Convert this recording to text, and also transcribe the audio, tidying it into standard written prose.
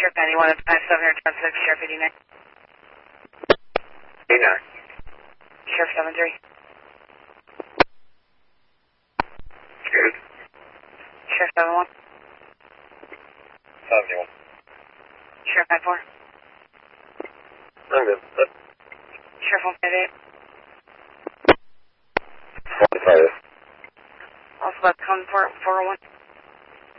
Sheriff 91 at 5726, Sheriff 89. 89. Sheriff 73. Good. Sheriff 71. 71. Sheriff 94. I'm good. Sheriff 158. 45. Also about to come for 401.